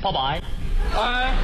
拜拜。 哎，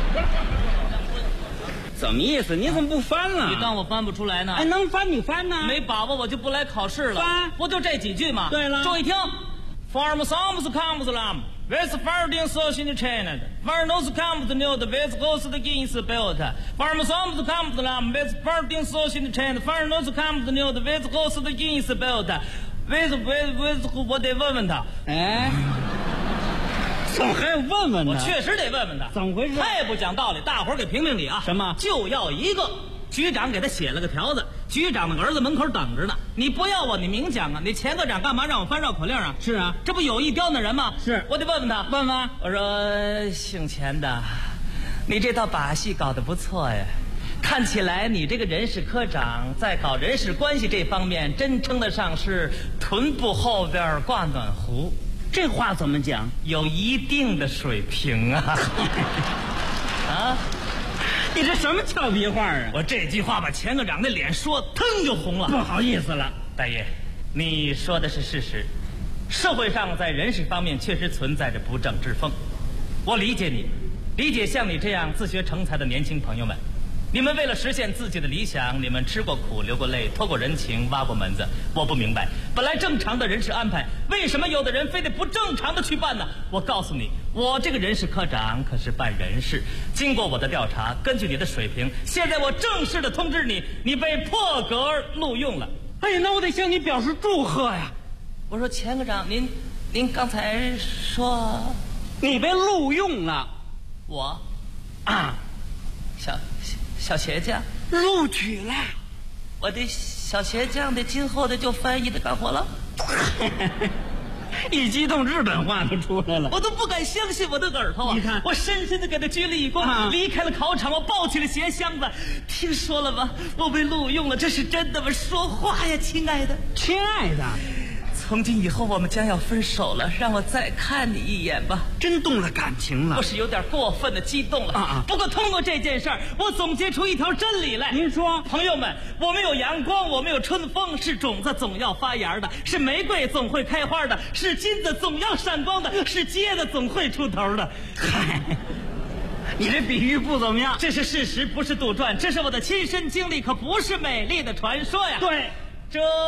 怎么意思？你怎么不翻了？ 你当我翻不出来呢？ 哎，能翻你翻呢？ 没把握我就不来考试了。 翻， 不就这几句吗？ 对了， 注意听。Farm soms comes lam, with farding so in the chain. Farnos comes the new, with goes the gains built. Farm soms comes lam, with farding so in the chain. Farnos comes the new, with goes the gains built. With 我得问问他。 哎，怎么还问问他？ 我确实得问问他， 怎么回事？ 太不讲道理！大伙儿给评评理啊！ 什么？ 就要一个。局长给他写了个条子，局长的儿子门口等着呢。你不要我，你明讲啊！你前科长干嘛让我翻绕口令啊？ 是啊， 这不有意刁难人吗？ 是， 我得问问他。 问问。 我说姓钱的，你这套把戏搞得不错呀。看起来你这个人事科长在搞人事关系这方面，真称得上是臀部后边挂暖壶。 这话怎么讲？ 有一定的水平啊！啊！ 你这什么俏皮话啊！ 我这句话把钱科长的脸说腾就红了。 不好意思了， 大爷，你说的是事实。社会上在人事方面确实存在着不正之风。我理解你，理解像你这样自学成才的年轻朋友们。你们为了实现自己的理想，你们吃过苦，流过泪，托过人情，挖过门子。我不明白，本来正常的人事安排，为什么有的人非得不正常的去办呢？我告诉你，我这个人事科长可是办人事，经过我的调查，根据你的水平，现在我正式的通知你，你被破格录用了。 哎呀，那我得向你表示祝贺呀！ 我说钱科长，您刚才说你被录用了， 我啊， 小鞋匠录取了， 我的小鞋匠的今后的就翻译的干活了。 一激动日本话都出来了， 我都不敢相信我的耳朵啊！ 你看， 我深深的给他鞠了一躬，离开了考场，我抱起了鞋箱子。听说了吗？我被录用了，这是真的吗？说话呀，亲爱的， 亲爱的。 从今以后我们将要分手了，让我再看你一眼吧。 真动了感情了， 我是有点过分的激动了不过通过这件事儿，我总结出一条真理来。 您说， 朋友们，我们有阳光，我们有春风，是种子总要发芽的，是玫瑰总会开花的，是金子总要闪光的，是疖子总会出头的。 嗨，你这比喻不怎么样。 这是事实，不是杜撰，这是我的亲身经历，可不是美丽的传说呀。 对， 这